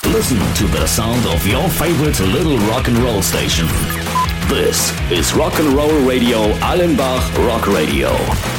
Listen to the sound of your favorite little rock and roll station. This is Rock and Roll Radio Allenbach Rock Radio.